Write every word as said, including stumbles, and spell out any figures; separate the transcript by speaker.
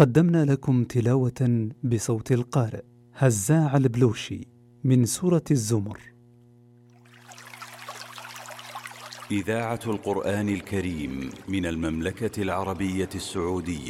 Speaker 1: قدمنا لكم تلاوة بصوت القارئ هزاع البلوشي من سورة الزمر.
Speaker 2: إذاعة القرآن الكريم من المملكة العربية السعودية.